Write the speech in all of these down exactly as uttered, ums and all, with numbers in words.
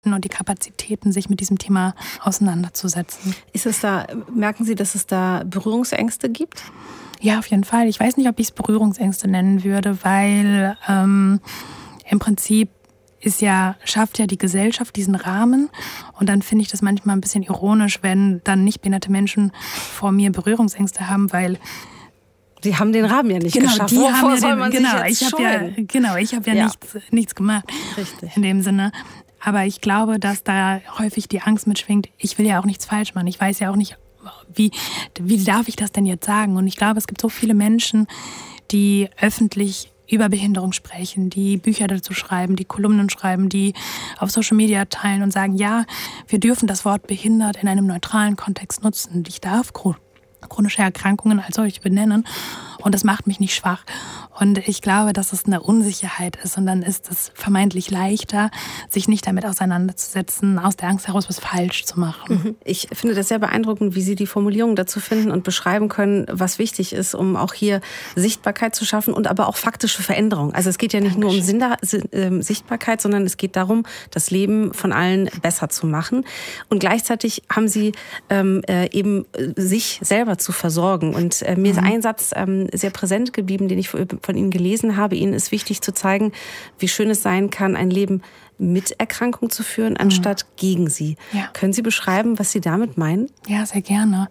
und die Kapazitäten, sich mit diesem Thema auseinanderzusetzen. Ist es da, merken Sie, dass es da Berührungsängste gibt? Ja, auf jeden Fall. Ich weiß nicht, ob ich es Berührungsängste nennen würde, weil ähm, im Prinzip ist ja, schafft ja die Gesellschaft diesen Rahmen. Und dann finde ich das manchmal ein bisschen ironisch, wenn dann nicht behinderte Menschen vor mir Berührungsängste haben, weil Sie haben den Rahmen ja nicht genau, geschafft. Die Wovor haben ja soll den, man genau, sich jetzt ich habe ja, genau, ich habe ja, ja. Nichts, nichts gemacht. Richtig. In dem Sinne. Aber ich glaube, dass da häufig die Angst mitschwingt, ich will ja auch nichts falsch machen. Ich weiß ja auch nicht, wie, wie darf ich das denn jetzt sagen? Und ich glaube, es gibt so viele Menschen, die öffentlich über Behinderung sprechen, die Bücher dazu schreiben, die Kolumnen schreiben, die auf Social Media teilen und sagen, ja, wir dürfen das Wort behindert in einem neutralen Kontext nutzen. Ich darf chronische Erkrankungen als solche benennen und das macht mich nicht schwach. Und ich glaube, dass es eine Unsicherheit ist und dann ist es vermeintlich leichter, sich nicht damit auseinanderzusetzen, aus der Angst heraus was falsch zu machen. Ich finde das sehr beeindruckend, wie Sie die Formulierung dazu finden und beschreiben können, was wichtig ist, um auch hier Sichtbarkeit zu schaffen und aber auch faktische Veränderung. Also es geht ja nicht Dankeschön. nur um Sichtbarkeit, sondern es geht darum, das Leben von allen besser zu machen. Und gleichzeitig haben Sie ähm, eben sich selber zu versorgen. Und äh, mir mhm. ist ein Satz ähm, sehr präsent geblieben, den ich von Ihnen gelesen habe. Ihnen ist wichtig zu zeigen, wie schön es sein kann, ein Leben mit Erkrankung zu führen, anstatt mhm. gegen sie. Ja. Können Sie beschreiben, was Sie damit meinen? Ja, sehr gerne.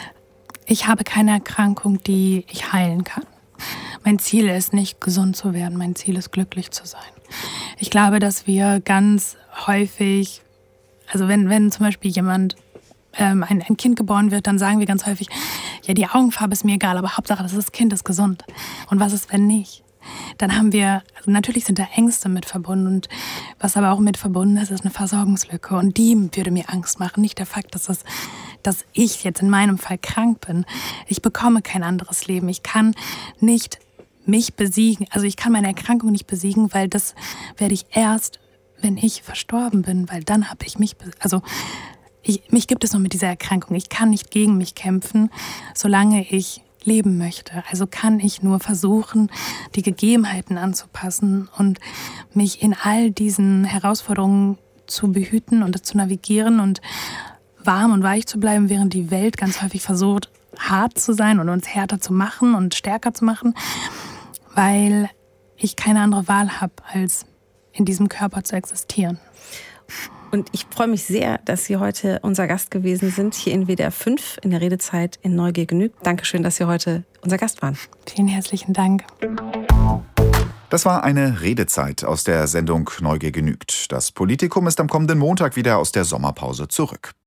Ich habe keine Erkrankung, die ich heilen kann. Mein Ziel ist nicht, gesund zu werden. Mein Ziel ist, glücklich zu sein. Ich glaube, dass wir ganz häufig, also wenn, wenn zum Beispiel jemand Ein, ein Kind geboren wird, dann sagen wir ganz häufig, ja, die Augenfarbe ist mir egal, aber Hauptsache, das Kind ist gesund. Und was ist, wenn nicht? Dann haben wir, also natürlich sind da Ängste mit verbunden und was aber auch mit verbunden ist, ist eine Versorgungslücke und die würde mir Angst machen, nicht der Fakt, dass, das, dass ich jetzt in meinem Fall krank bin. Ich bekomme kein anderes Leben. Ich kann nicht mich besiegen, also ich kann meine Erkrankung nicht besiegen, weil das werde ich erst, wenn ich verstorben bin, weil dann habe ich mich, also Ich, mich gibt es nur mit dieser Erkrankung. Ich kann nicht gegen mich kämpfen, solange ich leben möchte. Also kann ich nur versuchen, die Gegebenheiten anzupassen und mich in all diesen Herausforderungen zu behüten und zu navigieren und warm und weich zu bleiben, während die Welt ganz häufig versucht, hart zu sein und uns härter zu machen und stärker zu machen, weil ich keine andere Wahl habe, als in diesem Körper zu existieren. Und ich freue mich sehr, dass Sie heute unser Gast gewesen sind, hier in W D R fünf, in der Redezeit in Neugier genügt. Dankeschön, dass Sie heute unser Gast waren. Vielen herzlichen Dank. Das war eine Redezeit aus der Sendung Neugier genügt. Das Politikum ist am kommenden Montag wieder aus der Sommerpause zurück.